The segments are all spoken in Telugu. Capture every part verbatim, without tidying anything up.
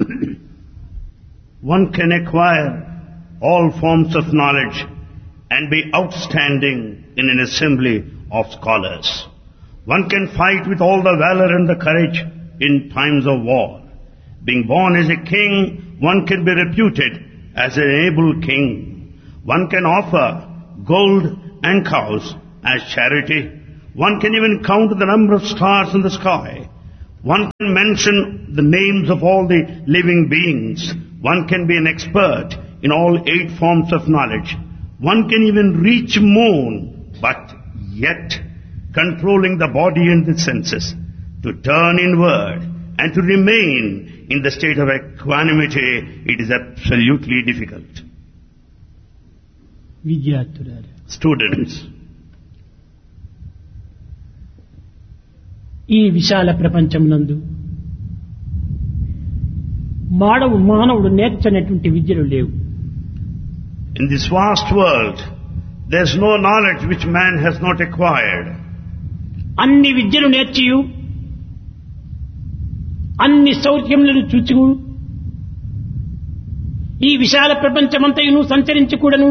One can acquire all forms of knowledge and be outstanding in an assembly of scholars. One can fight with all the valor and the courage in times of war. Being born as a king, one can be reputed as an able king. One can offer gold and cows as charity. One can even count the number of stars in the sky. One can mention the names of all the living beings. One can be an expert in all eight forms of knowledge. One can even reach moon, but yet controlling the body and the senses, to turn inward and to remain in the state of equanimity, it is absolutely difficult. విద్యార్థులారా, Students, ఈ విశాల ప్రపంచమునందు మానవు మానవుడు నేర్చనటువంటి విద్యలు లేవు. in this vast world, there is no knowledge which man has not acquired. అన్ని విద్యలు నేర్చియు అన్ని సౌఖ్యములను చూచు ఈ విశాల ప్రపంచమంతయును సంచరించి కూడాను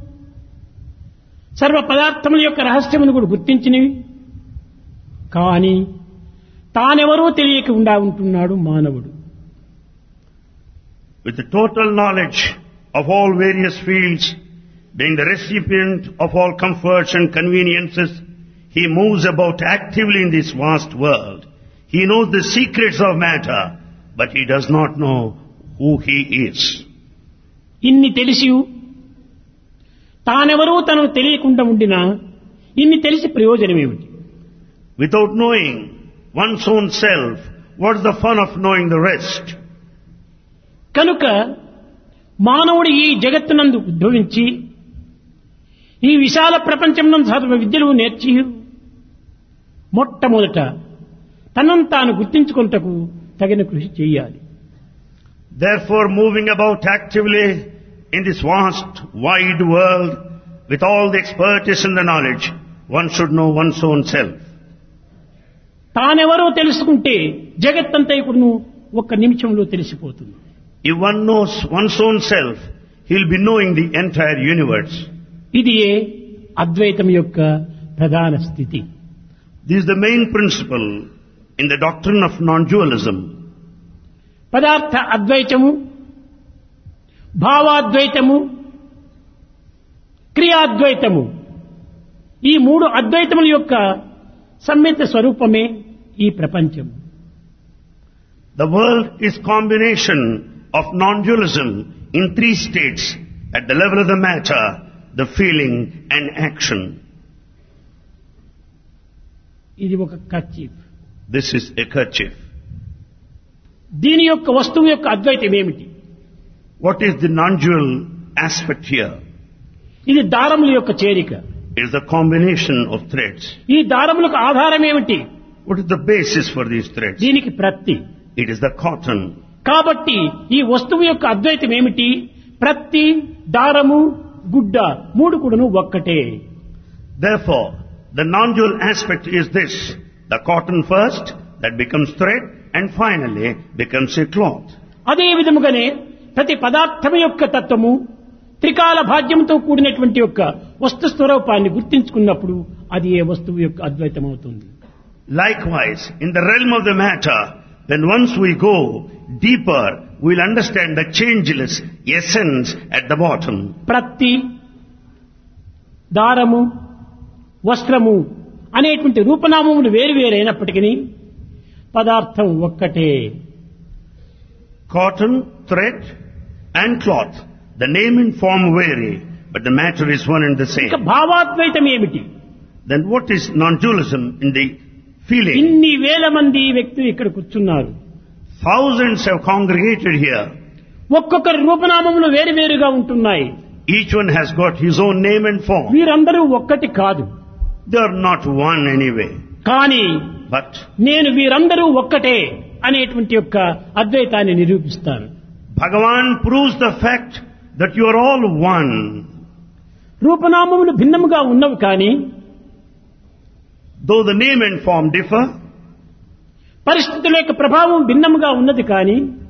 సర్వ పదార్థముల యొక్క రహస్యమును కూడా గుర్తించినవి. కానీ తానెవరో తెలియకుండా ఉంటున్నాడు మానవుడు. With the total knowledge of all various fields, being the recipient of all comforts and conveniences, he moves about actively in this vast world. He knows the secrets of matter, but he does not know who he is. ఇన్ని తెలిసి తానెవరో తనకు తెలియకుండా ఉండినా ఇన్ని తెలిసి ప్రయోజనమేమిటి? Without knowing one's own self, what's the fun of knowing the rest? కనుక మానవుడు ఈ జగత్తునందు ఉద్భవించి ఈ విశాల ప్రపంచమునందు సర్వ విద్యలు నేర్చి మొట్టమొదట తనను తాను గుర్తించుకొనుటకు తగిన కృషి చేయాలి. Therefore, moving about actively in this vast, wide world, with all the expertise and the knowledge, one should know one's own self. తానెవరో తెలుసుకుంటే జగత్తంతా ఇప్పుడు ఒక్క నిమిషంలో తెలిసిపోతుంది. If one knows one's own self, he'll be knowing the entire universe. ఇది అద్వైతం యొక్క ప్రధాన స్థితి. This is the main principle in the doctrine of non-dualism. పదార్థ అద్వైతము, భావాద్వైతము, క్రియాద్వైతము, ఈ మూడు అద్వైతముల యొక్క సమ్మిళిత స్వరూపమే ఈ ప్రపంచం. The world is combination of non-dualism in three states, at the level of the matter, the feeling and action. ఇది ఒక kerchief. This is a kerchief. దీని యొక్క వస్తువు యొక్క అద్వైతం ఏమిటి? What is the non-dual aspect here? ఇది దారముల యొక్క చేరిక. It is the combination of threads. ఈ దారములకు ఆధారం ఏమిటి? What is the basis for these threads? దీనికి ప్రత్తి. It is the cotton. కాబట్టి ఈ వస్తువు యొక్క అద్వైతం ఏమిటి? ప్రత్తి, దారము, గుడ్డ మూడు కూడాను ఒక్కటే. Therefore, the non-dual aspect is this: the cotton first, that becomes thread, and finally becomes a cloth. అదే విధముగానే ప్రతి పదార్థం యొక్క తత్వము త్రికాల భాగ్యంతో కూడినటువంటి యొక్క వస్తు స్వరూపాన్ని గుర్తించుకున్నప్పుడు అది ఏ వస్తువు యొక్క అద్వైతం అవుతుంది. Likewise, in the realm of the matter, then once we go deeper, we'll understand the changeless essence at the bottom. ప్రత్తి, దారము, వస్త్రము అనేటువంటి రూపనామములు వేరువేరైనప్పటికీ పదార్థం ఒక్కటే. Cotton, thread and cloth, the name and form vary, but the matter is one and the same. ఇక భావాద్వైతం ఏమిటి? Then what is non-dualism in the feeling? ఇన్ని వేల మంది వ్యక్తులు ఇక్కడ కూర్చున్నారు. Thousands have congregated here. ఒక్కొక్కరి రూపనామములు వేరువేరుగా ఉంటున్నాయి. Each one has got his own name and form. వీరందరూ ఒక్కటి కాదు. They are not one anyway. కానీ But నేను వీరందరూ ఒక్కటే అనేటువంటి యొక్క అద్వైతాన్ని నిరూపిస్తాను. Bhagavan proves the fact that you are all one. రూపనామములు భిన్నముగా ఉన్నవి కానీ Though the name and form differ, పరిస్థితుల యొక్క ప్రభావం భిన్నముగా ఉన్నది కానీ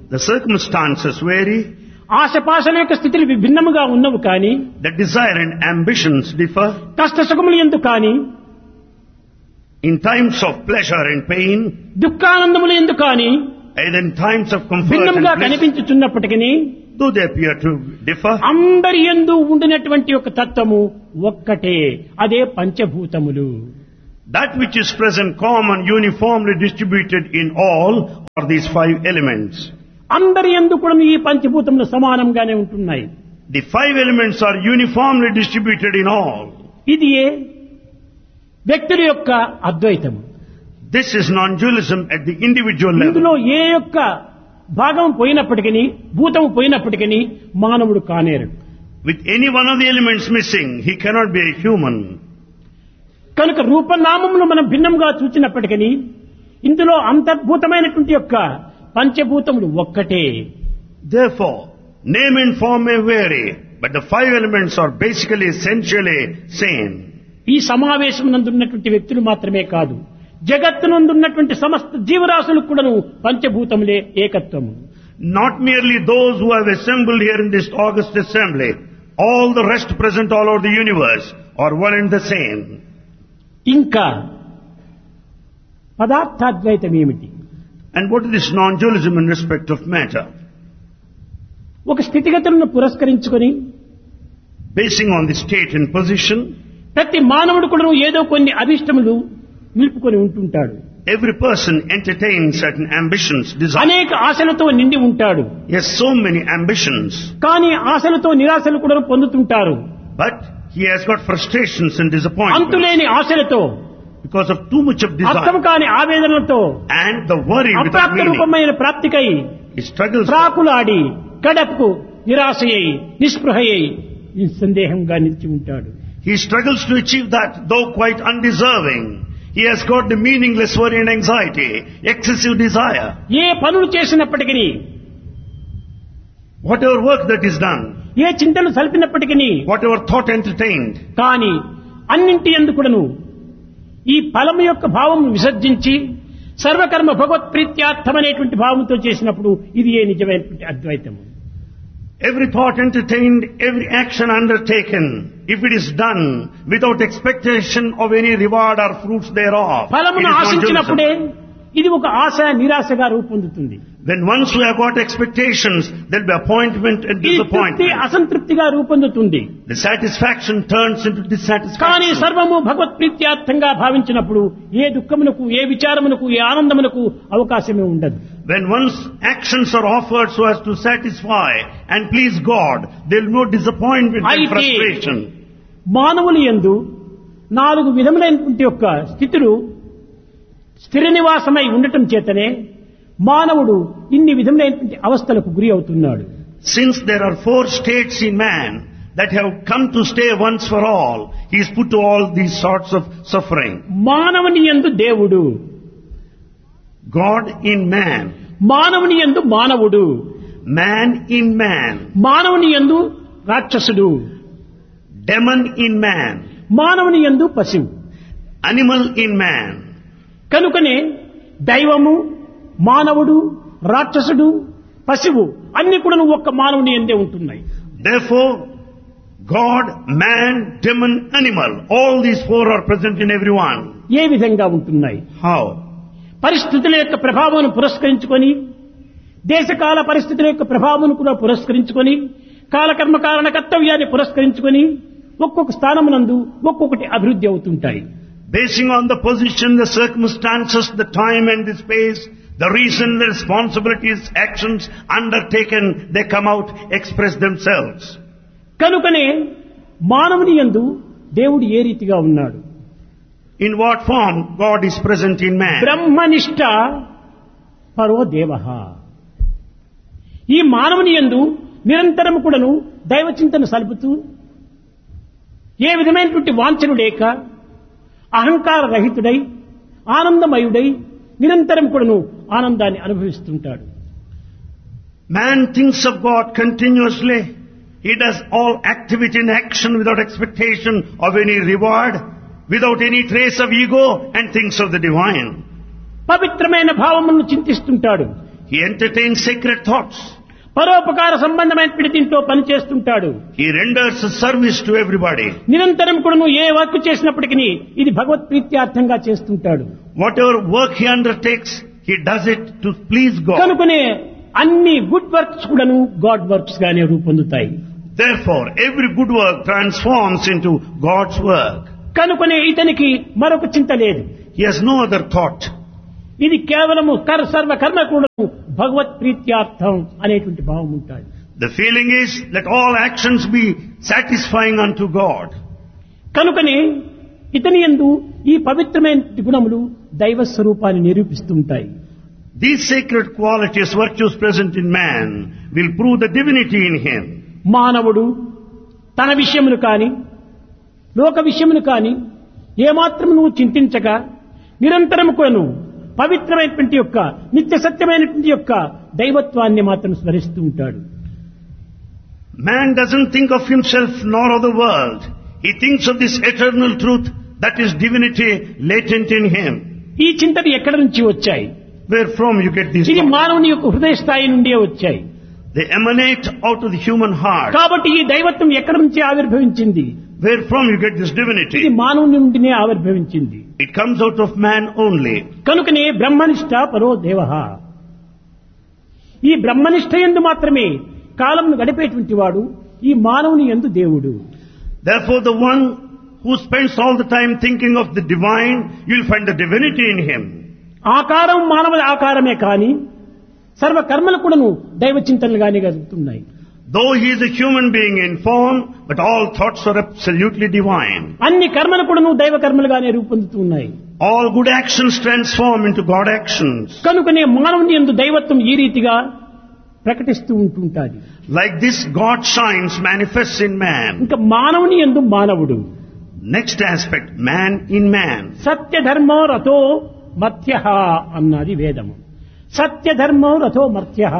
The circumstances vary. ఆశపాశల యొక్క స్థితులు విభిన్నముగా ఉన్నవి కానీ, The desire and ambitions differ. కష్ట సుఖములు ఎందు కానీ, In times of pleasure and pain, దుఃఖానందములు ఎందు కానీ and in times of comfort భిన్నముగా and bliss, కనిపించుచున్నప్పటికీ though they appear to differ, అందరి యందు ఉండినటువంటి ఒక తత్వము ఒక్కటే, అదే పంచభూతములు. that which is present, common, uniformly distributed in all, are these five elements. అందరి యందు కూడా ఈ పంచభూతములు సమానంగానే ఉంటున్నాయి. The five elements are uniformly distributed in all. ఇది వ్యక్తుల యొక్క అద్వైతము. This is non-dualism at the individual ఇందులో level. ఏ యొక్క భాగం పోయినప్పటికీ, భూతము పోయినప్పటికీ మానవుడు కానేరు. With any one of the elements missing, he cannot be a human. కనుక రూపనామములు మనం భిన్నంగా చూచినప్పటికీ ఇందులో అంతర్భూతమైనటువంటి యొక్క పంచభూతములు ఒక్కటే. Therefore, name and form may vary, but the five elements are basically, essentially same. ఈ సమావేశం నందున్నటువంటి వ్యక్తులు మాత్రమే కాదు, జగత్తునందున్నటువంటి సమస్త జీవరాశులకు కూడాను పంచభూతములే ఏకత్వము. Not merely those who have assembled here in this august assembly, all the rest present all over the universe are one and the same. ఇంకా పదార్థాద్వైతం ఏమిటి? And what is this non-dualism in respect of matter? ఒక స్థితిగతులను పురస్కరించుకొని Basing on the state and position, ప్రతి మానవుడు కూడా ఏదో కొన్ని అభిష్టములు నిలుపుకొని ఉంటుంటాడు. every person entertains certain ambitions, desires. అనేక ఆశలతో నిండి ఉంటాడు. He has so many ambitions, కానీ ఆశలతో నిరాశలు కూడా పొందుతుంటారు. but he has got frustrations and disappointments అంతులేని ఆశలతో, because of too much of అర్థం desire కాని ఆవేదనలతో, and the worry without అప్రాప్త meaning. రూపమైన ప్రాప్తికై He struggles. ప్రాకులాడి కడపకు నిరాశయ్యి నిస్పృహయ్యి నిస్సందేహంగా నిలిచి ఉంటాడు. He struggles to achieve that, though quite undeserving. He has got the meaningless worry and anxiety, excessive desire. ఏ పనులు చేసినప్పటికీ, Whatever work that is done, ఏ చింతలు సల్పినప్పటికీ, whatever thought entertained, కానీ అన్నింటి యందు కూడాను ఈ ఫలం యొక్క భావం విసర్జించి సర్వకర్మ భగవత్ ప్రీత్యార్థమనేటువంటి భావంతో చేసినప్పుడు ఇది ఏ నిజమైనటువంటి అద్వైతము. every thought entertained, every action undertaken, if it is done without expectation of any reward or fruits thereof, it ఫలమును is ఆశించినప్పుడే non-dualism. ఇది ఒక ఆశ నిరాశగా రూపొందుతుంది. When once we have got expectations, there will be appointment and ఈ తృప్తి disappointment. అసంతృప్తిగా రూపొందుతుంది. The satisfaction turns into కానీ dissatisfaction. సర్వము భగవత్ ప్రీత్యార్థంగా భావించినప్పుడు ఏ దుఃఖమునకు, ఏ విచారమునకు, ఏ ఆనందమునకు అవకాశమే ఉండదు. When one's actions are offered so as to satisfy and please God, there will be no disappointment and అయితే frustration. మానవుని యందు నాలుగు విధములైనటువంటి యొక్క స్థితులు స్థిర నివాసమై ఉండటం చేతనే మానవుడు ఇన్ని విధములైనటువంటి అవస్థలకు గురి అవుతున్నాడు. Since there are four states in man that have come to stay once for all, he is put to all these sorts of suffering. మానవుని యందు దేవుడు, God in man, మానవుని యందు మానవుడు, man in man, మానవుని యందు రాక్షసుడు, demon in man, మానవుని యందు పశువు. animal in man. కనుకనే దైవము, మానవుడు, రాక్షసుడు, పశువు అన్ని కూడా ఒక్క మానవుని యందే ఉంటున్నాయి. Therefore, God, man, demon, animal, all these four are present in everyone. ఏ విధంగా ఉంటున్నాయి? How? పరిస్థితుల యొక్క ప్రభావం పురస్కరించుకొని, దేశకాల పరిస్థితుల యొక్క ప్రభావం కూడా పురస్కరించుకొని, కాలకర్మ కారణ కర్తవ్యాన్ని పురస్కరించుకొని ఒక్కొక్క స్థానమునందు ఒక్కొక్కటి అభివృద్ధి అవుతుంటాయి. Basing on the position, the circumstances, the time and the space, the reason, the responsibilities, actions undertaken, they come out, express themselves. కనుకనే మానవుని యందు దేవుడు ఏ రీతిగా ఉన్నాడు? In what form God is present in man? బ్రహ్మనిష్ట పరో దేవః. ఈ మానవుని యందు నిరంతరము కూడాను దైవ చింతన సలుపుతూ ఏ విధమైనటువంటి వాంఛను లేక అహంకార రహితుడై ఆనందమయుడై నిరంతరం కూడాను ఆనందాన్ని అనుభవిస్తుంటాడు. Man thinks of God continuously. He does all activity and action without expectation of any reward, without any trace of ego, and thinks of the divine. పవిత్రమైన భావములను చింతిస్తుంటాడు. He entertains sacred thoughts. పరోపకార సంబంధమైన దీంట్లో పనిచేస్తుంటాడు. He renders a service to everybody. నిరంతరం కూడా నువ్వు ఏ వర్క్ చేసినప్పటికీ ఇది భగవత్ ప్రీత్యార్థంగా చేస్తుంటాడు. Whatever work he undertakes, he does it to please God. కనుకనే అన్ని గుడ్ వర్క్స్ కూడాను గాడ్ వర్క్స్ గానే రూపొందుతాయి. Therefore, every good work transforms into God's work. కనుకనే ఇతనికి మరొక చింత లేదు. He has no other thought. ఇది కేవలము కర్ సర్వ కర్మ కూడా భగవత్ ప్రీత్యార్థం అనేటువంటి భావం ఉంటుంది. The feeling is that all actions be satisfying unto God. కనుకనే ఇతని యందు ఈ పవిత్రమైన గుణములు దైవ స్వరూపాన్ని నిరూపిస్తుంటాయి. These sacred qualities, virtues present in man, will prove the divinity in him. మానవుడు తన విషయమును కాని లోక విషయమును కాని ఏమాత్రం నువ్వు చింతించక నిరంతరం కూడాను పవిత్రమైనటువంటి యొక్క నిత్య సత్యమైనటువంటి యొక్క దైవత్వాన్ని మాత్రం స్మరిస్తూ ఉంటాడు. Man doesn't think of himself nor of the world. He thinks of this eternal truth that is divinity latent in him. ఈ చింతలు ఎక్కడి నుంచి వచ్చాయి? Where from you get these ఇది thoughts? మానవుని యొక్క హృదయ స్థాయి నుండే వచ్చాయి. They emanate out of the human heart. కాబట్టి ఈ దైవత్వం ఎక్కడి నుంచి ఆవిర్భవించింది? Where from you get this ఇది divinity? మానవుని నుండినే ఆవిర్భవించింది. It comes out of man only. కనుకనే బ్రహ్మనిష్ట పరో దేవః. ఈ బ్రహ్మనిష్ట యందు మాత్రమే కాలంను గడిపేటువంటి వాడు ఈ మానవుని యందు దేవుడు. Therefore, the one who spends all the time thinking of the divine, you'll find the divinity in him. ఆకారం మానవ ఆకారమే కాని సర్వ కర్మలు కూడాను దైవ చింతనలుగానే జరుగుతున్నాయి. Though he is a human being in form, but all thoughts are absolutely divine. అన్ని కర్మలు కూడాను దైవ కర్మలుగానే రూపొందుతున్నాయి. All good actions transform into God actions. కనుకనే మానవుని యందు దైవత్వం ఈ రీతిగా ప్రకటిస్తూ ఉంటుంటాది. Like this, God shines, manifests in man. ఇంకా మానవుని యందు మానవుడు. Next aspect, man in man. సత్యధర్మో రథో మర్త్యః అన్నది వేదము. సత్యధర్మో రథో మర్త్యః.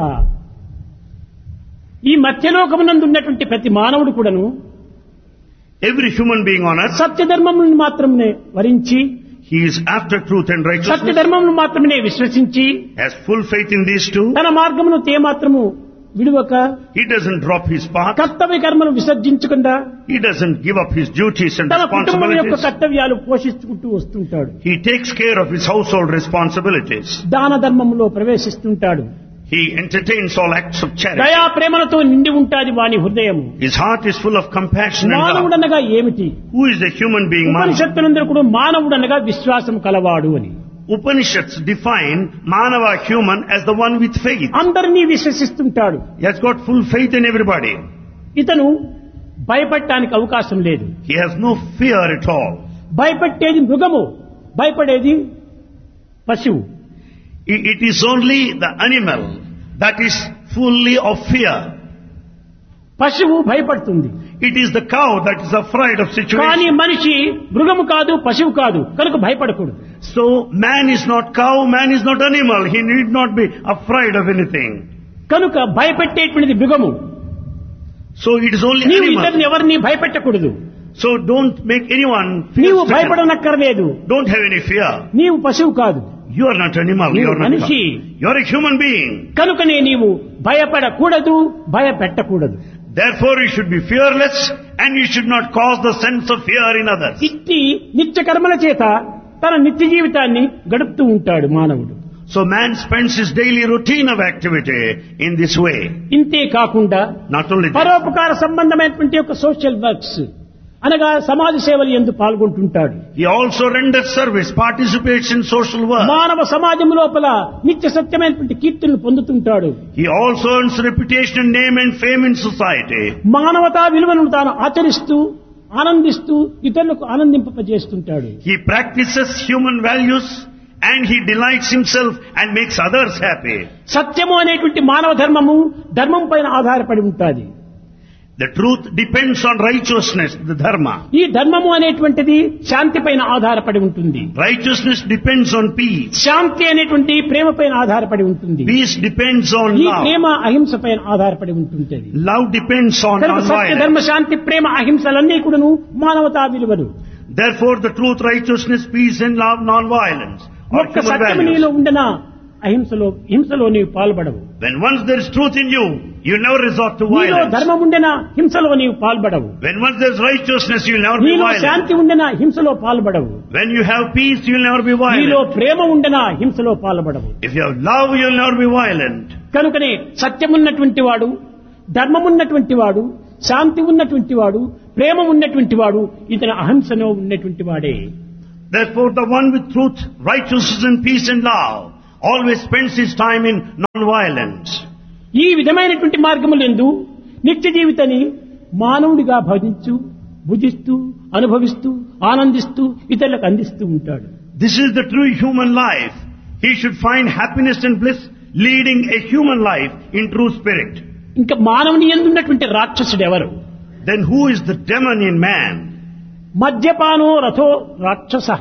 ఈ మధ్యలోకమునందు ఉన్నటువంటి ప్రతి మానవుడు కూడాను Every human being on earth, సత్యధర్మమును మాత్రమే వరించి he is after truth and righteousness, సత్యధర్మమును మాత్రమే విశ్వసించి has full faith in these two. తన మార్గమును తే మాత్రము విడువక He doesn't drop his path. కర్తవ్య కర్మను విసర్జించకుండా He doesn't give up his duties and తన కుటుంబం యొక్క responsibilities. కర్తవ్యాలు పోషించుకుంటూ వస్తుంటాడు. He takes care of his household responsibilities. దాన ధర్మములో ప్రవేశిస్తుంటాడు. He entertains all acts of charity. దయా ప్రేమలతో నిండి ఉంటాది వాని హృదయము. His heart is full of compassion and love. మానవుడనగా ఏమిటి? Who is the human being? Manav? ఉపనిషత్తులందరూ కూడా మానవుడనగా విశ్వాసం కలవాడు అని. Upanishads define Manava human as the one with faith. అందరినీ విశ్వసిస్తుంటాడు. He has got full faith in everybody. ఇతను భయపడటానికి అవకాశం లేదు. He has no fear at all. భయపెట్టేది మృగము, భయపడేది పశువు. I- It is only the animal that is fully of fear. పశువు భయపడుతుంది. It is the cow that is afraid of కానీ situation. మనిషి మృగము కాదు, పశువు కాదు, కనుక భయపడకూడదు. So man is not cow, man is not animal. He need not be afraid of anything. కనుక భయపెట్టేటువంటిది మృగము. So it is only నీవు animal. ఇతరుని ఎవరిని భయపెట్టకూడదు. So don't make anyone నీవు fear. భయపడనక్కర్లేదు. Don't have any fear. నీవు పశువు కాదు, You are not animal. You You are not manishi. cow. You are a human being. కనుకనే నీవు భయపడకూడదు, భయపెట్టకూడదు. Therefore you should be fearless and you should not cause the sense of fear in others. ఇట్టి నిత్య కర్మల చేత తన నిత్య జీవితాన్ని గడుపుతూ ఉంటాడు మానవుడు. So man spends his daily routine of activity in this way. ఇంతే కాకుండా Not only that, పరోపకార సంబంధమైనటువంటి యొక్క సోషల్ వర్క్స్ అనగా సమాజ సేవలు యందు పాల్గొంటుంటాడు. he also renders service, participates in social work. మానవ సమాజం లోపల నిత్య సత్యమైనటువంటి కీర్తులను పొందుతుంటాడు. He also earns reputation, name and fame in society. మానవతా విలువలను తాను ఆచరిస్తూ ఆనందిస్తూ ఇతరులకు ఆనందింపజేస్తుంటాడు. He practices human values and he delights himself and makes others happy. సత్యము అనేటువంటి మానవ ధర్మము ధర్మం పైన ఆధారపడి ఉంటుంది. The truth depends on righteousness, the dharma. ఈ ధర్మము అనేటువంటిది శాంతి పైన ఆధారపడి ఉంటుంది. Righteousness depends on peace. శాంతి అనేటువంటి ప్రేమ పైన ఆధారపడి ఉంటుంది. Peace depends on ఈ love. ప్రేమ అహింస పైన ఆధారపడి ఉంటుంది. Love depends on కనుక సత్య non-violence. ధర్మ శాంతి ప్రేమ అహింసలన్నీ కూడాను మానవతా విలువలు. Therefore the truth, righteousness, peace and love, non-violence are ఒక్క human సత్యము values. నీలో ఉండనా అహింసలో హింసలో నీవు పాల్పడవు. When once there is truth in you, you never resort to నీలో violence. ధర్మం ఉండేనా హింసలో నీవు పాల్పడవు. When once there is righteousness, you will never be నీలో violent. శాంతి ఉండేనా హింసలో పాల్పడవు. When you have peace, you will never be నీలో violent. ప్రేమ ఉండేనా హింసలో పాల్పడవు. If you have love, you will never be violent. కనుకనే సత్యమున్నటువంటి వాడు, ధర్మమున్నటువంటి వాడు, శాంతి ఉన్నటువంటి వాడు, ప్రేమ ఉన్నటువంటి వాడు ఇతను అహింసలో ఉన్నటువంటి వాడే. Therefore, the one with truth, righteousness and peace and love always spends his time in non-violence. ఈ విధమైనటువంటి మార్గములందు నిత్య జీవితాన్ని మానవుడిగా భజించు, భుజిస్తూ, అనుభవిస్తూ, ఆనందిస్తూ ఇతరులకు అందిస్తూ ఉంటాడు. This is the true human life. He should find happiness and bliss leading a human life in true spirit. ఇంకా మానవుని యందు ఉన్నటువంటి రాక్షసుడు ఎవరు? Then who is the demon in man? మద్యపానో రథో రాక్షసః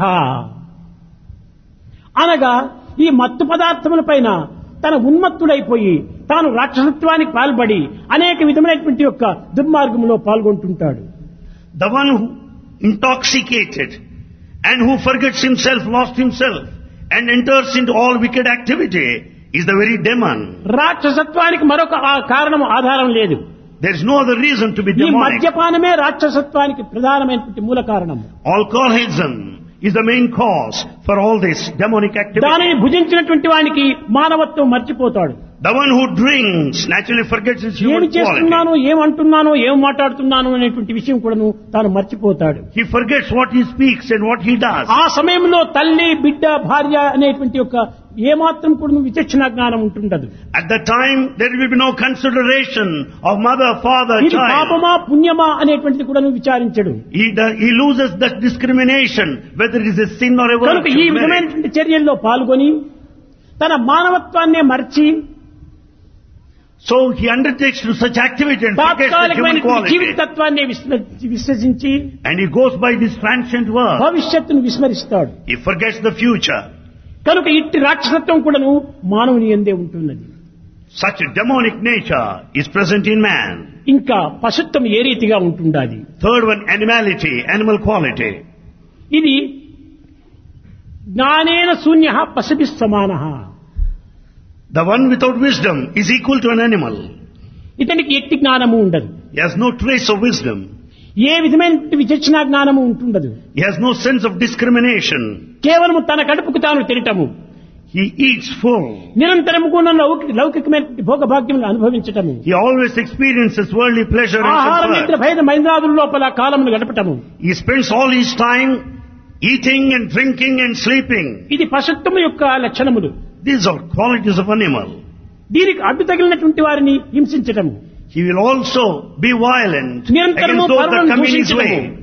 అనగా ఈ మత్తు పదార్థముల పైన తన ఉన్మత్తుడైపోయి తాను రాక్షసత్వానికి పాల్పడి అనేక విధమైనటువంటి యొక్క దుర్మార్గంలో పాల్గొంటుంటాడు. The one who intoxicated and who forgets himself, lost himself and enters into all wicked activity is the very demon. రాక్షసత్వానికి మరొక ఆ కారణం ఆధారం లేదు. There is no other reason to be ఈ demonic. మద్యపానమే రాక్షసత్వానికి ప్రధానమైనటువంటి మూల కారణం. Alcoholism is the main cause for all this demonic activity. దానిని భుజించినటువంటి వానికి మానవత్వం మర్చిపోతాడు. The one who drinks naturally forgets his ఏమి human quality. చేస్తున్నాను, ఏమంటున్నాను, ఏం మాట్లాడుతున్నాను అనేటువంటి విషయం కూడాను తాను మర్చిపోతాడు. He forgets what he speaks and what he does. ఆ సమయంలో తల్లి, బిడ్డ, భార్య అనేటువంటి యొక్క ఏమాత్రం కూడా విచక్షణ జ్ఞానం ఉంటుండదు. At that time, there will be no consideration of mother, father, ఇది child. పాపమా పుణ్యమా అనేటువంటిది కూడా విచారించడు. He, the, he loses that discrimination, whether it is a sin or a కనుక ఈ virtue. విధమైనటువంటి చర్యల్లో పాల్గొని తన మానవత్వాన్నే మర్చి So he undertakes to such activity and forgets the human తాత్కాలికమైనటువంటి quality. జీవితత్వాన్ని విశ్వసించి And he goes by this transient world. భవిష్యత్తును విస్మరిస్తాడు. He forgets the future. కనుక ఇట్టి రాక్షసత్వం కూడాను మానవుని యందే ఉంటున్నది. Such a demonic nature is present in man. ఇంకా పశుత్వం ఏ రీతిగా ఉంటుండాలి? Third one, animality, animal quality. ఇది జ్ఞానేన శూన్య పశుభిః సమానః. The one without wisdom is equal to an animal. ఇతనికి ఎట్టి జ్ఞానము ఉండదు. He has no trace of wisdom. ఏ విధమైన విచక్షణ జ్ఞానము ఉంటుండదు. He has no sense of discrimination. కేవలము తన కడుపుకు తాను తినటము, He eats full. నిరంతరము కూడా లౌకిక లౌకికమైన భోగభాగ్యములు అనుభవించటము, He always experiences worldly pleasure and ఆహార నిద్ర comfort. భేద మైంద్రాదుల లోపల కాలమును గడపటము, He spends all his time eating and drinking and sleeping. ఇది పశుత్వము యొక్క లక్షణములు. These are qualities of animal. దీనికి అడ్డు తగిలినటువంటి వారిని హింసించటము, He will also be violent నిరంతరము against those that పరులను come in his దూషించటము, way.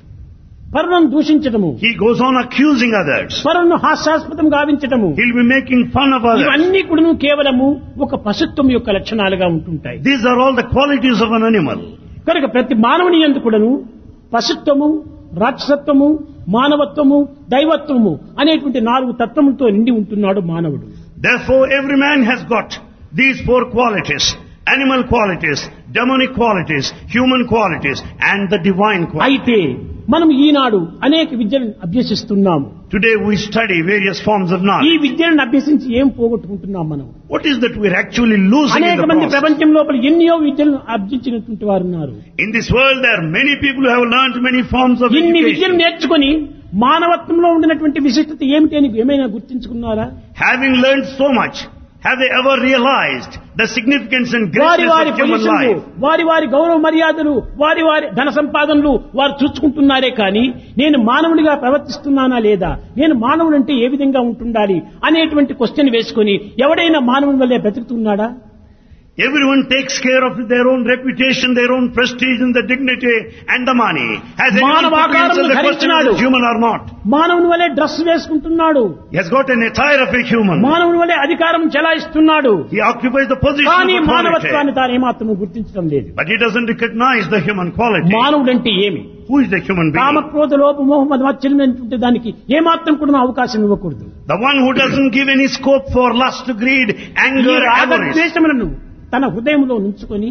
పరులను దూషించటము, He goes on accusing others. పరులను హాస్యాస్పదం గావించటము, He'll be making fun of others. ఇవన్నీ కూడా కేవలము ఒక పశుత్వం యొక్క లక్షణాలుగా ఉంటుంటాయి. These are all the qualities of an animal. కనుక ప్రతి మానవుని యందు కూడాను పశుత్వము, రాక్షసత్వము, మానవత్వము, దైవత్వము అనేటువంటి నాలుగు తత్వములతో నిండి ఉంటున్నాడు మానవుడు. Therefore, every man has got these four qualities: animal qualities, demonic qualities, human qualities, and the divine qualities. అయితే మనం ఈనాడు అనేక విద్యలను అభ్యసిస్తున్నాము. Today we study various forms of ఈ knowledge. విద్యలను అభ్యసించి ఏం పోగొట్టుకుంటున్నాం మనం? What is that we're actually losing in అనేక the మంది process? ప్రపంచం లోపల ఎన్నో విద్యలను అభ్యసించినటువంటి వారు ఉన్నారు. In this world, there are many people who have learned many forms of ఇన్ని విద్యలు education. నేర్చుకుని మానవత్వంలో ఉండినటువంటి విశిష్టత ఏమిటి అని ఏమైనా గుర్తించుకున్నారా? Having learned so much, have they ever realized the significance and వారి greatness వారి of human పొజిషన్లు, life? వారి వారి గౌరవ మర్యాదలు, వారి వారి ధన సంపాదనలు వారు చూసుకుంటున్నారే కానీ నేను మానవుడిగా ప్రవర్తిస్తున్నానా లేదా, నేను మానవుడంటే ఏ విధంగా ఉంటుండాలి అనేటువంటి క్వశ్చన్ వేసుకుని ఎవడైనా మానవుని వల్లే బ్రతుకుతున్నాడా? Everyone takes care of their own reputation, their own prestige and the dignity and the money. Has anyone put to answer the question if he is human or not? మానవుని వల్లే dress వేసుకుంటున్నాడు, He has got an attire of a human. మానవుని వల్లే అధికారం చెలాయిస్తున్నాడు, He occupies the position కానీ of authority. మానవత్వాన్ని తాను ఏమాత్రం గుర్తించడం లేదు. But he doesn't recognize the human quality. మానవుడంటే ఏమి? Who is the human being? కామక్రోధ లోప మోహ మదమచ్చరిందంటే దానికి ఏమాత్రం కూడా అవకాశం ఇవ్వకూడదు. The one who doesn't give any scope for lust, greed, ఈ anger, avarice. రాగద్వేషములను తన హృదయంలో ఉంచుకొని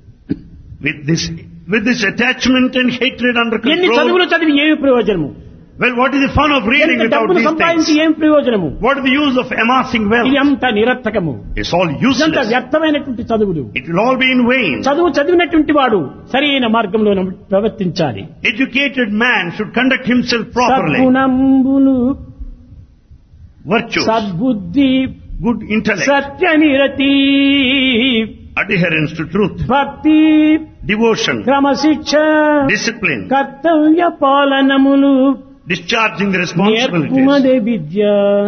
With this, with this attachment and hatred under ఎన్ని control, చదువులు చదివి ఏమి ప్రయోజనము? Well, what is the fun of reading ఎంత without డబ్బులు these సంపాదించి things? ఏం ప్రయోజనము? What is the use of amassing wealth? ఇది అంతా నిరర్థకము. It's all ఇదంతా useless. వ్యర్థమైనటువంటి చదువులు. It will all be in vain. చదువు చదివినటువంటి వాడు సరైన మార్గంలో ప్రవర్తించాలి. Educated man should conduct himself properly. సద్గుణంబులు, Virtues, సద్బుద్ధి, good intellect, సత్యనిరతి, adherence to truth, భక్తి, devotion, క్రమశిక్ష, discipline, కర్తవ్య పాలనములు, discharging the responsibilities. నేర్పుమదే Vidya.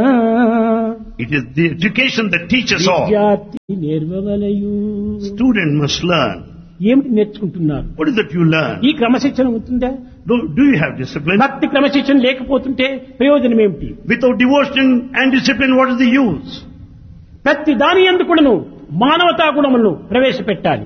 It is the education that teaches all. విద్యార్థి నేర్వవలయు. Student must learn. ఏమిటి నేర్చుకుంటున్నారు? What is that you learn? ఈ క్రమశిక్షణ ఉంటుందా? Do, do you have discipline? భక్తి క్రమశిక్షణ లేకపోతుంటే ప్రయోజనం ఏమిటి? Without devotion and discipline, what is the use? ప్రతి దాని యందు కూడాను మానవతా గుణములను ప్రవేశపెట్టాలి.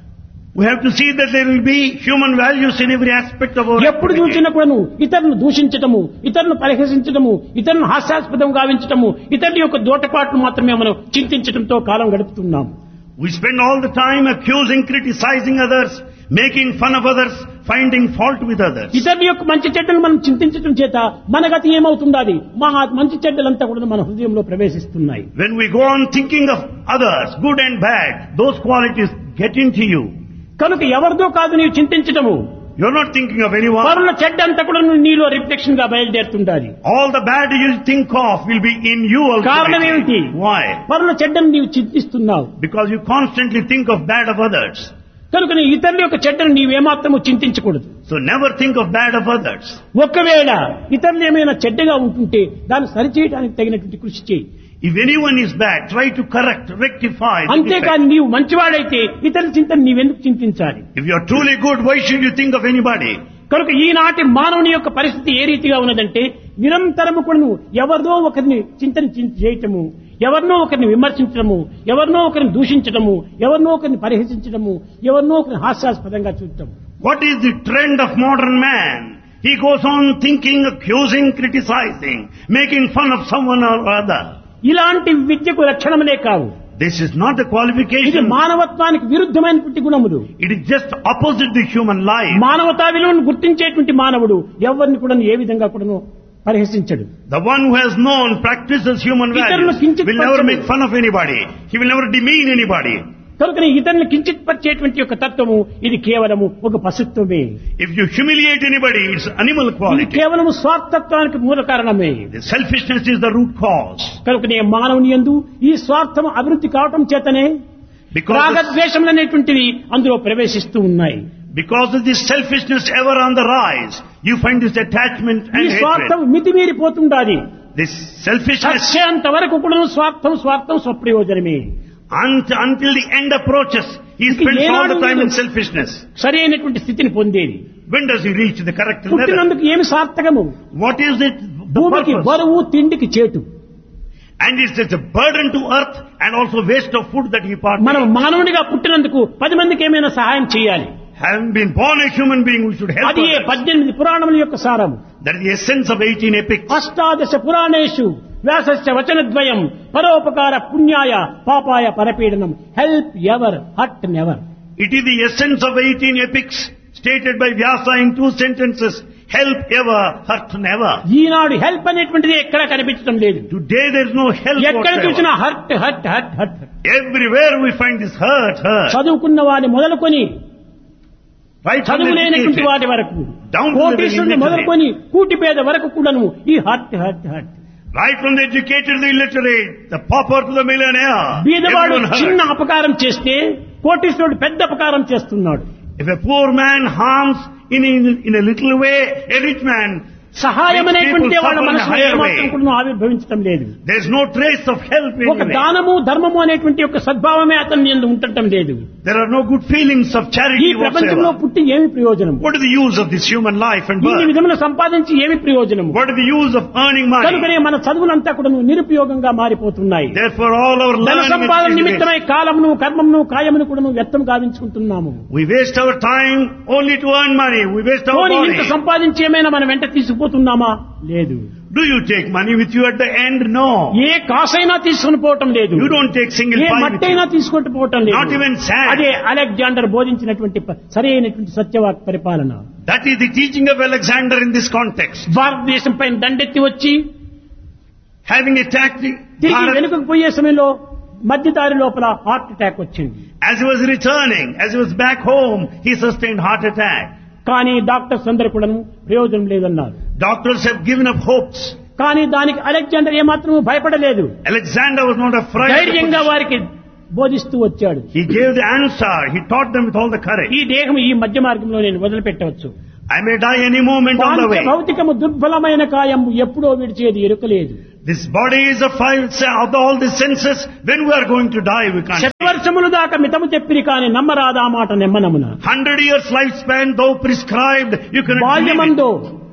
We have to see that there will be human values in every aspect of our ఎప్పుడు activity. చూసినా కూడాను ఇతరులను దూషించటము, ఇతరులను పరిహసించటము, ఇతరులను హాస్యాస్పదం గావించటము, ఇతరుల యొక్క దోటపాట్లు మాత్రమే మనం చింతించడంతో కాలం గడుపుతున్నాం. We spend all the time accusing, criticizing others, making fun of others, finding fault with others. ఇతరుల యొక్క మంచి చెడ్డలు మనం చింతించడం చేత మన గతి ఏమవుతుందాది? మా మంచి చెడ్డలంతా కూడా మన హృదయంలో ప్రవేశిస్తున్నాయి. When we go on thinking of others, good and bad, those qualities get into you. కనుక ఎవరిదో కాదు నీవు చింతించటము. You're not thinking of anyone. పరుల చెడ్డ అంతా కూడా నీలో రిఫ్లెక్షన్ గా బయలుదేరుతుండాలి. All the bad you think of will be in you also. కారణం ఏమిటి? Why? పరుల చెడ్డను నీవు చింతిస్తున్నావు. Because you constantly think of bad of others. కనుక నీ ఇతరుల యొక్క చెడ్డను నీవేమాత్రము చింతించకూడదు. So never think of bad of others. ఒకవేళ ఇతరులు ఏమైనా చెడ్డగా ఉంటుంటే దాన్ని సరిచేయడానికి తగినటువంటి కృషి చేయి. If anyone is bad, try to correct, rectify the defect. అంతేకాని నీవు మంచివాడైతే ఇతరుల చింతన నీవెందుకు చింతించాలి? If you are truly good, why should you think of anybody? కనుక ఈనాటి మానవుని యొక్క పరిస్థితి ఏ రీతిగా ఉన్నదంటే నిరంతరము కూడా నువ్వు ఎవరినో ఒకరిని చింతన చింత చేయటము, ఎవరినో ఒకరిని విమర్శించడము, ఎవరినో ఒకరిని దూషించడము, ఎవరినో ఒకరిని పరిహసించడము, ఎవరినో ఒకరిని హాస్యాస్పదంగా చూడటం. What is the trend of modern man? He goes on thinking, accusing, criticizing, making fun of someone or other. ఇలాంటి విద్యకు లక్షణములే కావు. This is not a ఇది qualification. మానవత్వానికి విరుద్ధమైనటువంటి గుణములు. It is just opposite the human life. మానవతా విలువను గుర్తించేటువంటి మానవుడు ఎవరిని కూడా ఏ విధంగా కూడా పరిహసించడు. The one who has known, practices human ఇతరులను values, కించిత్ will never పరచడు. make fun of anybody. He will never demean anybody. కనుక ఇతరులను కించిత్పరిచేటువంటి యొక్క తత్వము ఇది కేవలము ఒక పశుత్వమే. If you humiliate anybody, it's animal ఇది quality. కేవలము స్వార్థత్వానికి మూల కారణమే. The selfishness is the root cause. కనుక నే మానవుని యందు ఈ స్వార్థం అభివృద్ధి కావటం చేతనే Because, రాగద్వేషములు అనేటువంటివి అందులో ప్రవేశిస్తూ ఉన్నాయి. because of this selfishness ever on the rise, you find this attachment ఈ and స్వార్థం hatred. మితిమీరిపోతుండాలి. This selfishness, చచ్చేంత వరకు కూడా స్వార్థం స్వార్థం స్వప్రయోజనమే. until, until the end approaches, he ఇంక spends all the ఏనాడు time in లేదు. selfishness. సరి అయినటువంటి స్థితిని పొందేది. When does he reach the correct level? పుట్టినందుకు ఏమి సార్థకము? What is it? The భూమికి purpose? బరువు, తిండికి చేటు. And it's just a burden to earth and also waste of food that he మనం partakes. మానవునిగా పుట్టినందుకు పది మందికి ఏమైనా సహాయం చేయాలి. Having been born a human being, we should help అది others. పద్దెనిమిది పురాణముల యొక్క సారము. That is the essence of eighteen epics. అష్టాదశ పురాణేషు వ్యాసస్య వచనద్వయం పరోపకార పుణ్యాయ పాపాయ పరపీడనం help ever hot never. It is the essence of eighteen epics stated by Vyasa in two sentences. Help ever, hurt never. Eenadu help అనేటువంటిది ఎక్కడ కనిపించడం లేదు. Today there is no help ఎక్కడ చూసినా whatsoever. Hurt hurt hurt hurt. Everywhere we find this hurt, hurt. చదువుకున్న వాడిని మొదలుకొని Right from చదువు the లేనటువంటి educated. వాటి వరకు Down to the కోటీశ్వరుని illiterate. మొదలుకొని కూటి పేద వరకు కూడాను ఈ hurt hurt hurt. Right from the educated to the illiterate, the pauper to the millionaire. బీదవాడు Everyone చిన్న hurt. అపకారం చేస్తే కోటీశ్వరుడు పెద్ద అపకారం చేస్తున్నాడు. If a poor man harms in, in, in a little way, a rich man, సహాయం rich అనేటువంటి people వాళ్ళ suffer in a మనసులో higher ఏమాత్రం way. కూడా ఆవిర్భవించడం లేదు. There is no trace of help ఒక anywhere. దానము ధర్మము అనేటువంటి యొక్క సద్భావమే అతని యందు ఉండటం లేదు. There are no good feelings of ఈ charity ప్రపంచంలో whatsoever. పుట్టి ఏమి ప్రయోజనం? What is the use of this human life and ఇన్ని birth? విధములు సంపాదించి ఏమి ప్రయోజనం? What is the use of earning money? కనుకనే మన చదువులంతా కూడా నిరుపయోగంగా మారిపోతున్నాయి. Therefore all our ధన learning సంపాదన is నిమిత్తమై waste. కాలమును కర్మమును కాయమును కూడా వ్యర్థం గావించుకుంటున్నాము. We waste our time only to earn money. We waste our పోనీ ఇంత body. సంపాదించి ఏమైనా మనం వెంట తీసుకుపోతున్నామా? లేదు. Do you take money with you at the end? No. ఏ కాసైనా తీసుకుని పోవటం లేదు. You don't take single A pie with మట్టైనా you. తీసుకుంటూ పోవటం లేదు. Not even sand. అదే అలెగ్జాండర్ బోధించినటువంటి ప- సరైనటువంటి సత్యవాక్ పరిపాలన. That is the teaching of Alexander in this context. భారతదేశం పైన దండెత్తి వచ్చి Having attacked the తిరిగి Bharat, వెనుకకు పోయే సమయంలో మధ్యదారి లోపల హార్ట్ అటాక్ వచ్చింది. as he was returning, as he was back home, he sustained heart attack. కానీ డాక్టర్స్ అందరూ కూడా ప్రయోజనం లేదన్నారు. Doctors have given up hopes. కానీ దానికి అలెగ్జాండర్ ఏమాత్రం భయపడలేదు. Alexander was not afraid. ధైర్యంగా వారికి బోధిస్తూ వచ్చాడు. He gave the answer. He taught them with all the courage. ఈ దేహం ఈ మధ్య మార్గంలో నేను వదిలిపెట్టవచ్చు. I may die any moment on the way. భౌతికము దుర్బలమైన కాయం ఎప్పుడో విడిచేది ఎరుకలేదు. This body is a file of all the senses. When we are going to die, we can't. శతవర్షములు దాకా మితము చెప్పిరి కాని నమ్మరాదా మాట నెమ్మనమున. Hundred years lifespan, though prescribed, you cannot believe it. బాల్యమందో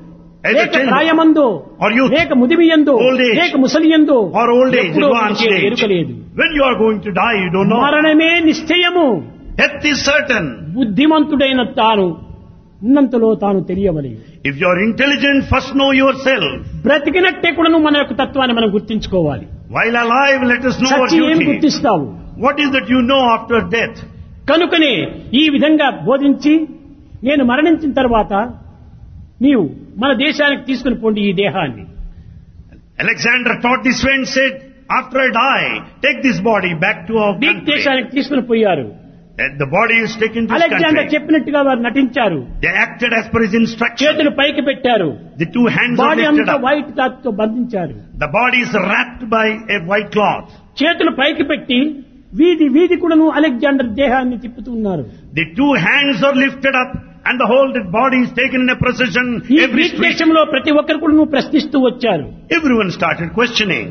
At లేక the time, ప్రాయమందో or youth, లేక ముదిమియందో old age, లేక ముసలియందో or old age, ఎప్పుడో advanced విడిచేది age. ఎరుకలేదు. When you are going to die, you don't know. మరణమే నిశ్చయము. Death is certain. బుద్ధిమంతుడైన తాను ఉన్నంతలో తాను తెలియవలే. If you are intelligent, first know yourself. బ్రతికినట్టే కూడాను మన యొక్క తత్వాన్ని మనం గుర్తించుకోవాలి. While alive, let us know our సచ్చి ఏం duty. గుర్తిస్తావు? What is that you know after death? కనుకనే ఈ విధంగా బోధించి నేను మరణించిన తర్వాత నీవు మన దేశానికి తీసుకుని పోండి ఈ దేహాన్ని. Alexander taught this way and said, after I die, take this body back to our Greek country. దేశానికి తీసుకుని పోయారు. And the body is taken to his Alexander country. చెప్పినట్టుగా వారు నటించారు. They acted as per his instruction. చేతులు పైకి పెట్టారు. The two hands are body lifted అంతా up. వైట్ క్లాత్ తో బంధించారు. The body is wrapped by a white cloth. చేతులు పైకి పెట్టి వీధి వీధి కూడాను అలెగ్జాండర్ దేహాన్ని తిప్పుతూ ఉన్నారు. The two hands are lifted up and the whole dead body is taken in a procession. ఈ Every గ్రీక్ street. దేశంలో ప్రతి ఒక్కరు కూడాను ప్రశ్నిస్తూ వచ్చారు. Everyone started questioning.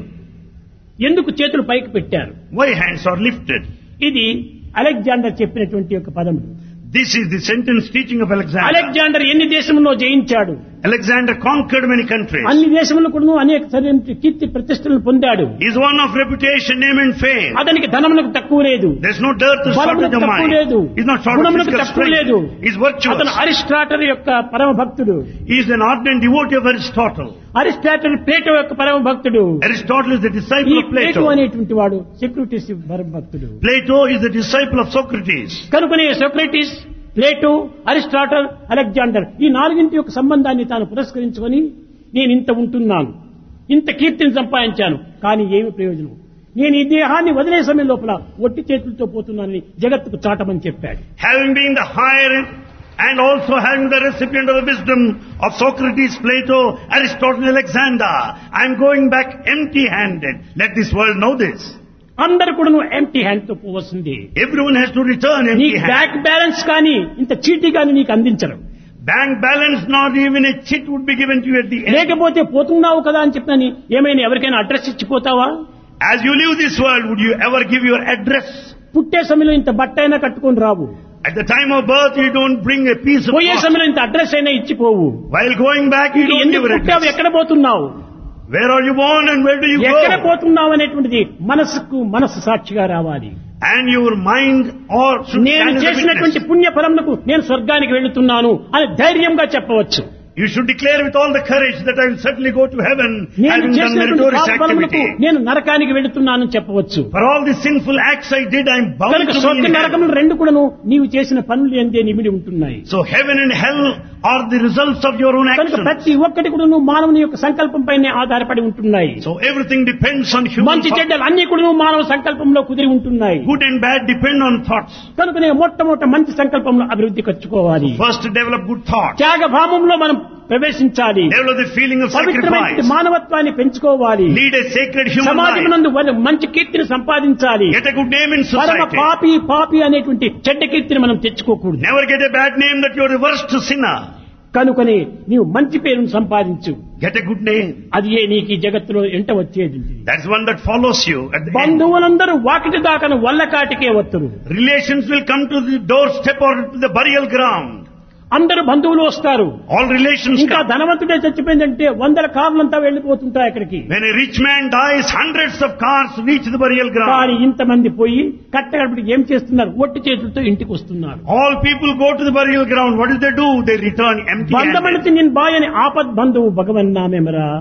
ఎందుకు చేతులు పైకి పెట్టారు? Why hands are lifted? ఇది అలెగ్జాండర్ చెప్పినటువంటి ఒక పదములు. This is the sentence teaching of Alexander. Alexander ఎన్ని దేశంలో జయించాడు? Alexander conquered many countries. అన్ని దేశంలో కూడా అనేక సరైన కీర్తి ప్రతిష్టలను పొందాడు. He is one of reputation, name and fame. అతనికి ధనమునకు తక్కువ లేదు. There is no dearth or shortage బలమునకు of తక్కువ mind. లేదు. He is not short of గుణమునకు physical తక్కువ లేదు. strength. He is virtuous. అతను అరిస్టాటల్ యొక్క పరమ భక్తుడు. He is an ardent devotee of Aristotle. Aristotle Plato యొక్క పరమ భక్తుడు. Aristotle is the ఈ disciple of ప్లేటో Plato. అనేటువంటి వాడు సెక్రటీస్ పరమ భక్తుడు. Plato is the disciple of Socrates. కనుకనే సోక్రటీస్, ప్లేటో, అరిస్టాటల్, అలెగ్జాండర్ ఈ నాలుగింటి యొక్క సంబంధాన్ని తాను పురస్కరించుకొని నేను ఇంత ఉంటున్నాను, ఇంత కీర్తిని సంపాదించాను, కానీ ఏమి ప్రయోజనం? నేను ఈ దేహాన్ని వదిలే సమయం లోపల ఒట్టి చేతులతో పోతున్నానని జగత్తుకు చాటమని చెప్పాడు. Having been the higher and also having the recipient of the wisdom of Socrates, Plato, Aristotle, Alexander, I am going back empty-handed. Let this world know this. అందరు కూడా నువ్వు ఎంటీ హ్యాండ్ తో పోవలసింది. Everyone has to return నీ empty-handed. బ్యాంక్ బ్యాలెన్స్ కానీ ఇంత చీటీ కానీ నీకు అందించరు. Bank balance, not even a chit would be given to you at the end. లేకపోతే పోతున్నావు కదా అని చెప్పినని ఏమైనా ఎవరికైనా address ఇచ్చిపోతావా? As you leave this world, would you ever give your address? పుట్టే సమయంలో ఇంత బట్ట అయినా కట్టుకొని రావు. At the time of birth, you don't bring a piece of పోయే cloth. సమయంలో ఇంత అడ్రస్ అయినా ఇచ్చిపోవు. While going back, you don't give ఎందుకు your పుట్టావు, address. ఎక్కడ పోతున్నావు, Where are you born and where do you ఎక్కడ go? పోతున్నావు అనేటువంటిది మనసుకు మనసు సాక్షిగా రావాలి. And your mind or should నేను stand as a చేసినటువంటి witness. పుణ్య ఫలములకు నేను స్వర్గానికి వెళుతున్నాను అని ధైర్యంగా చెప్పవచ్చు. You should declare with all the courage that I will certainly go to heaven నేను having done చేసినటువంటి meritorious పాప ఫలములకు activity. నేను నరకానికి వెళుతున్నానని చెప్పవచ్చు. For all the sinful acts I did, I am bound కనుక to be స్వర్గ in hell. నరకములు రెండు కూడాను నీవు చేసిన పనులు ఎందే నిమిడి ఉంటున్నాయి. So heaven and hell are the results of your own కనుక actions. ప్రతి ఒక్కటి కూడాను మానవుని యొక్క సంకల్పం పైనే ఆధారపడి ఉంటున్నాయి. So everything depends on human మంచి thought. చెడ్డలు అన్ని కూడాను మానవ సంకల్పంలో కుదిరి ఉంటున్నాయి. Good and bad depend on thoughts. కనుకనే మొట్టమొదట మంచి సంకల్పంలో అభివృద్ధి ఖర్చుకోవాలి. First develop good thoughts. త్యాగభావంలో మనం ప్రవేశించాలి. Develop the feeling of పవిత్రమైన sacrifice. మానవత్వాన్ని పెంచుకోవాలి. Lead a sacred human సమాజం life. నందు వల్ల మంచి కీర్తిని సంపాదించాలి. Get a good name in పరమ society. పాపి పాపి అనేటువంటి చెడ్డ కీర్తిని మనం తెచ్చుకోకూడదు. Never get a bad name that you are a worst sinner. కనుకనే నీవు మంచి పేరును సంపాదించు. Get a good name. అది ఏ నీకు ఈ జగత్తులో ఎంట వచ్చేది. That's one that follows you at the end. బంధువులందరూ Vakiti దాకను వల్లకాటికే వత్తురు. Relations will come to the doorstep or to the burial ground. అందరు బంధువులు వస్తారు. All relations ఇంకా come. ధనవంతుడే చచ్చిపోయిందంటే వందల కార్లంతా వెళ్లిపోతుంటాయి అక్కడికి. When a rich man dies, hundreds of cars reach the burial కానీ ground. ఇంతమంది పోయి కట్టగడపటికి ఏం చేస్తున్నారు? ఒట్టి చేతులతో ఇంటికి వస్తున్నారు. All people go to the burial ground. What do they do? They return empty-handed. బంధమణితి నిన్ బాయని ఆపద్ బంధువు భగవన్ నామేమరా.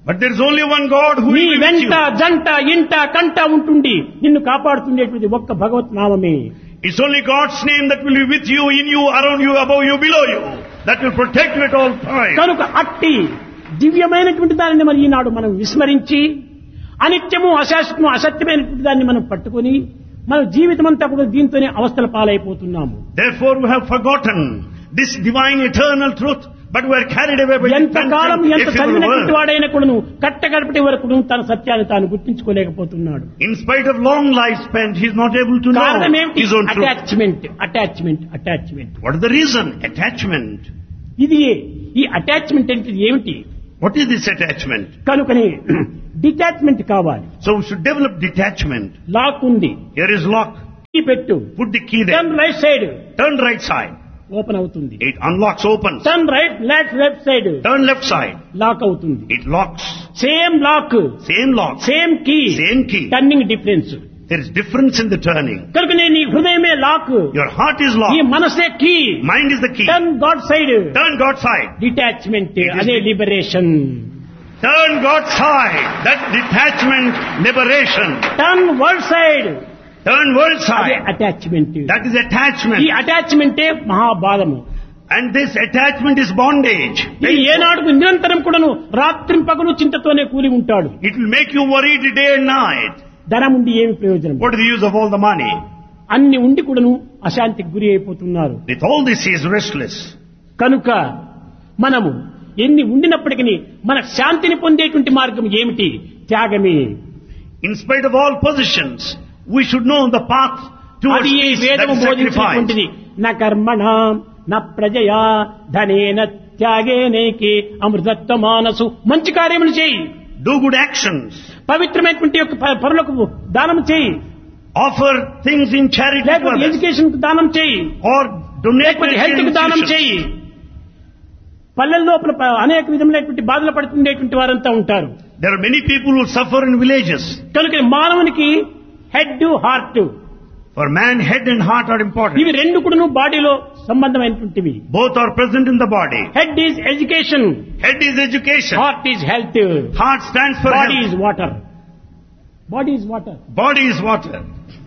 But there is only one God who నీ will be with వెంట you. జంట ఇంట కంట ఉంటుండి నిన్ను కాపాడుతుండేటువంటి ఒక్క భగవత్ నామమే. It's only God's name that will be with you, in you, around you, above you, below you. That will protect you at all times. కనుక అట్టి దివ్యమైనటువంటి దానిని మరి ఈనాడు మనం విస్మరించి అనిత్యము అశాశ్వతము అసత్యమైనటువంటి దాన్ని మనం పట్టుకొని మన జీవితం అంతా కూడా దీంతోనే అవస్థల పాలైపోతున్నాము. Therefore we have forgotten this divine eternal truth, but we are carried away by ఎంత కాలం ఎంత ephemeral చదివినటువంటి world. వాడైనా కూడాను కట్టగడపటి వరకు తన సత్యాన్ని తాను గుర్తించుకోలేకపోతున్నాడు. In spite of long life spent, he is not able to కారణం know ఏమిటి? his own truth. Attachment attachment attachment What is the reason? Attachment. ఇది ఈ అటాచ్మెంట్ అంటే ఏమిటి? What is this attachment? కనుకనే డిటాచ్మెంట్ కావాలి. So we should develop detachment. Lock ఉంది, Here is lock. కీ పెట్టు, Put the key there. Turn right side, Turn right side. Open అవుతుంది. It unlocks, opens. Turn right left left side, Turn left side. Lock అవుతుంది. It locks. Same lock, Same lock. Same key, Same key. Turning difference. There is difference in the turning. కనుక నేను నీ హృదయమే లాక్, Your heart is ఈ locked. మనసే key. Mind is the key. Turn God side, Turn God's side. Detachment It is అదే the- liberation. Turn God's side. That detachment, liberation. Turn world side, Turn world అదే side. Attachment. That is attachment. ఈ అటాచ్మెంటే మహాబాధము. And this attachment is bondage. ఇది ఏనాడుకు నిరంతరం కూడాను రాత్రి పగలు చింతతోనే కూలి ఉంటాడు. It will make you worried day and night. ధనం ఉండి ఏమి ప్రయోజనం? What is the use of all the money? అన్ని ఉండి కూడాను అశాంతికి గురి అయిపోతున్నారు. With all this he is restless. కనుక మనము ఎన్ని ఉండినప్పటికీ మన శాంతిని పొందేటువంటి మార్గం ఏమిటి? త్యాగమే. In spite of all possessions, we should know the path towards అది ఈ peace, that వేదము is బోధించినటువంటిది. sacrifice. న కర్మణ న ప్రజయా ధనేన త్యాగేనేకి అమృతత్వ మానసు. మంచి కార్యములు చేయి, Do good actions. పవిత్రమైనటువంటి యొక్క ప- పరులకు దానం చేయి, Offer things in charity to లేకపోతే others. ఎడ్యుకేషన్ కు దానం చేయి, Or donate లేకపోతే to హెల్త్ కు దానం institutions. చేయి. పల్లెల లోపల ప- అనేక విధములైనటువంటి బాధలు పడుతుండేటువంటి వారంతా ఉంటారు. There are many people who suffer in villages. కనుక మానవునికి head heart For man, head and heart are important. ఇవి రెండు కూడాను బాడీలో సంబంధమైనటువంటివి. Both are present in the body. Head is education, Head is education. Heart is health, Heart stands for body health. Is water. Body is water. Body is water.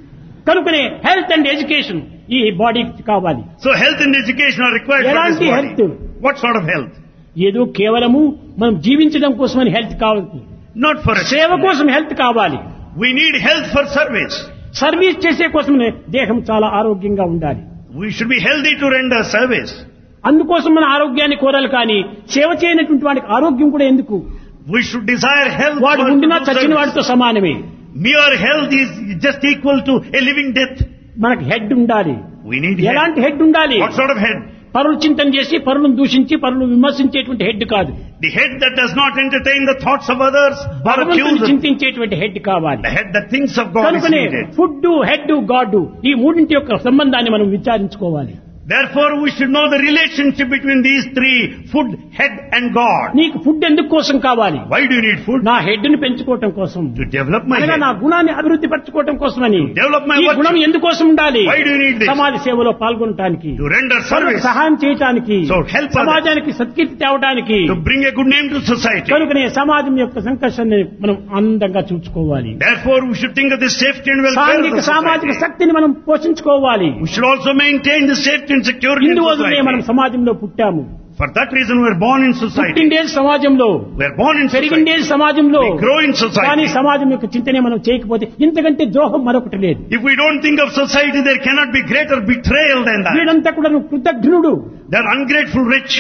కనుకనే హెల్త్ అండ్ ఎడ్యుకేషన్ ఈ బాడీకి కావాలి. So health and education are required for ఎలాంటి this health? body. What sort of health? ఏదో కేవలము మనం జీవించడం కోసమని హెల్త్ కావాలి, Not for a సేవ కోసం హెల్త్ కావాలి. We need health for service. Service చేసే కోసమే దేహం చాలా ఆరోగ్యంగా ఉండాలి. We should be healthy to render service. అందుకోసం మన ఆరోగ్యాన్ని కోరాలి, కానీ సేవ చేయనటువంటి వాడికి ఆరోగ్యం కూడా ఎందుకు? We should desire health వాడు for ఉండినా to do చచ్చిన service. వాడితో సమానమే. Mere health is just equal to a living death. మనకు హెడ్ ఉండాలి. We need head. ఎలాంటి హెడ్ ఉండాలి? What sort of head? పరులు చింతన చేసి పరులను దూషించి పరులు విమర్శించేటువంటి హెడ్ కాదు. The head that does not entertain the thoughts of others or భగవంతుని accuse them. చింతించేటువంటి హెడ్ కావాలి. The head that thinks of God is కనుకనే needed. ఫుడ్ హెడ్ గాడ్ ఈ మూడింటి యొక్క సంబంధాన్ని మనం విచారించుకోవాలి. Therefore, we should know the relationship between these three, food, head and God. నీకు ఫుడ్ ఎందుకు కోసం కావాలి? Why do you need food? నా హెడ్ ని పెంచుకోవటం కోసం, To develop my అనగా head. నా గుణాన్ని అభివృద్ధి పరచుకోవటం కోసమని. Develop my ఈ virtue. గుణం ఎందుకోసం ఉండాలి? Why do you need this? సమాజ సేవలో పాల్గొనటానికి, To render పరులకు service. సహాయం చేయటానికి, So help others. సమాజానికి సత్కీర్తి తేవడానికి. To bring a good name to society. కనుకనే సమాజం యొక్క సంకర్షణని మనం ఆనందంగా చూసుకోవాలి. Therefore, we should think of the safety and welfare of సాంఘిక the సామాజిక society. శక్తిని మనం పోషించుకోవాలి. We should also maintain the safety and security in ఇందువల్లనే మనం society. సమాజంలో పుట్టాము. For that reason, we are born in society. పుట్టిండేది సమాజంలో, We are born in society. పెరిగిండేది సమాజంలో. We grow in కానీ society. సమాజం యొక్క చింతనే మనం చేయకపోతే ఇంతకంటే ద్రోహం మరొకటి లేదు. If we don't think of society, there cannot be greater betrayal than that. వీడంతా కూడా కృతజ్ఞుడు. They are ungrateful rich.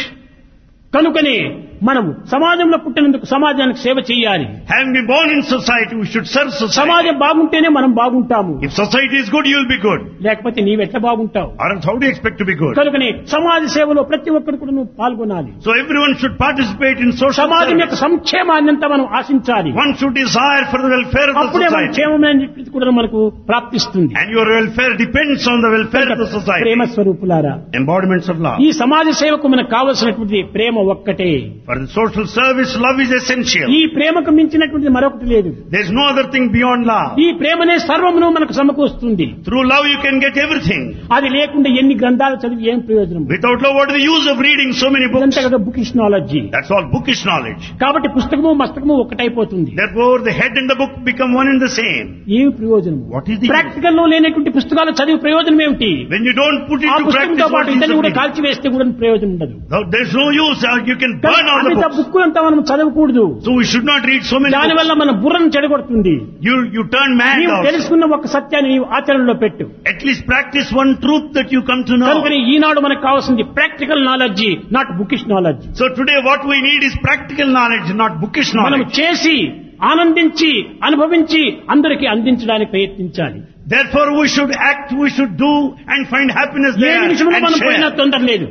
కనుకనే మనము సమాజంలో పుట్టినందుకు సమాజానికి సేవ చేయాలి. Having been born in society, we should serve society. సమాజం బాగుంటేనే మనం బాగుంటాము. If society is good, you will be good. లేకపోతే నీవెట్లా బాగుంటావు? Or else how do you expect to be good? కనుకనే సమాజ సేవలో ప్రతి ఒక్కరు కూడా నువ్వు పాల్గొనాలి. So everyone should participate in social సమాజం యొక్క service. సంక్షేమాన్ని అంతా మనం ఆశించాలి. One should desire for the welfare of the అప్పుడే మన society. క్షేమమైనది కూడా మనకు ప్రాప్తిస్తుంది. And your welfare depends on the welfare of the society. ప్రేమ స్వరూపులారా, Embodiments of love. ఈ సమాజ సేవకు మనకు కావలసినటువంటి ప్రేమ ఒక్కటే. For the social service, love is essential. ఈ ప్రేమకు మించినటువంటిది మరొకటి లేదు. There is no other thing beyond love. ఈ ప్రేమనే సర్వమును మనకు సమకూరుస్తుంది. Through love you can get everything. అది లేకుండా ఎన్ని గ్రంథాలు చదివి ఏం ప్రయోజనం? Without love, what is the use of reading so many books? ఇదంతా కదా bookish knowledge. That's all bookish knowledge. కాబట్టి పుస్తకము మస్తకము ఒకటైపోతుంది. Therefore, the head and the book become one and the same. ఏం ప్రయోజనం? What is the use? Practical లో లేనటువంటి పుస్తకాలు చదివి ప్రయోజనం ఏమిటి? When you don't put it ఆ to పుస్తకంతో practice, what పాటు is ఇద్దరిని the కూడా meaning? కాల్చివేస్తే కూడా ప్రయోజనం ఉండదు. No, there's no use. uh, You can burn all the అంత books. బుక్ అంతా మనం చదవకూడదు. So we should not read so many దాని books. వల్ల మన బుర్రను చెడగొడుతుంది. You, you turn mad నీవు also. తెలుసుకున్న ఒక సత్యాన్ని నీవు ఆచరణలో పెట్టు. At least practice one truth that you come to know. కనుకని ఈనాడు మనకు కావాల్సింది practical knowledge, not bookish knowledge. So today what we need is practical knowledge, not bookish మనం knowledge. చేసి ఆనందించి అనుభవించి అందరికీ అందించడానికి ప్రయత్నించాలి. Therefore we should act, we should do and find happiness A there నిమిషంలో and మనం పోయినా share. తొందర లేదు.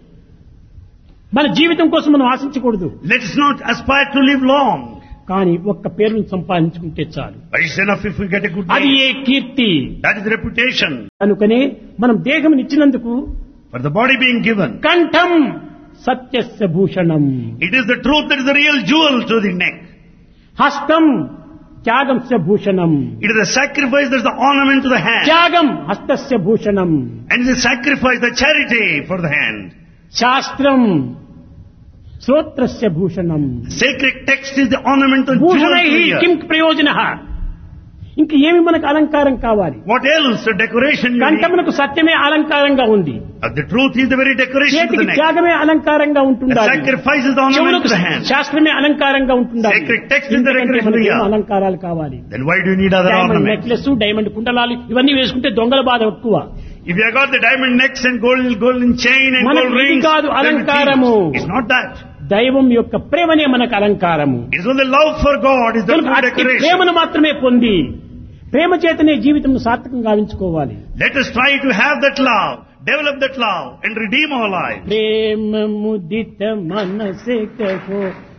మన జీవితం కోసం మనం ఆశించకూడదు. Let us not aspire to live long. కానీ ఒక్క పేరును సంపాదించుకుంటే చాలు. But it's enough if we get a good అది name. A Keerthi. That is reputation. కనుకనే మనం దేహం ఇచ్చినందుకు For the body being given, కంఠం సత్యస్య Bhushanam, it is the truth that is the real jewel to the neck. హస్తం త్యాగంస్య Bhushanam, It is the sacrifice that is the ornament to the hand. త్యాగం హస్తస్య Bhushanam, And the sacrifice, the charity for the hand. శాస్త్రం శ్రోత్రస్య Bhushanam. Sacred text is the ornament and jewel భూషణై to the ear. కిం ప్రయోజన. ఇంక ఏమి మనకు అలంకారం కావాలి? What else? The decoration you need. కంఠమునకు సత్యమే అలంకారంగా ఉంది. Uh, The truth is the very decoration to the చేతికి neck. త్యాగమే అలంకారంగా The ఉంటుండాలి. sacrifice is the ornament చెవులకు to the hand. శాస్త్రమే అలంకారంగా ఉంటుండాలి. Sacred text is the ఎందుకంటే decoration మనకి to the ఏం ear. అలంకారాలు కావాలి? Then why do you need other diamond ornaments? Necklace, diamond కుండలాలు ఇవన్నీ వేసుకుంటే దొంగల బాధ ఎక్కువ. If you have got the diamond necks and gold, golden chain and మనకి gold ఇది rings, కాదు then అలంకారము. it is. It's not that. దైవం యొక్క ప్రేమనే మనకు అలంకారము. It's only love for God is the కనుక true అట్టి decoration. ప్రేమను మాత్రమే పొంది ప్రేమ చేతనే జీవితం సార్థకంగా గావించుకోవాలి. Let us try to have that love, develop that love and redeem our lives. ప్రేమ ముదిత మనసే కహో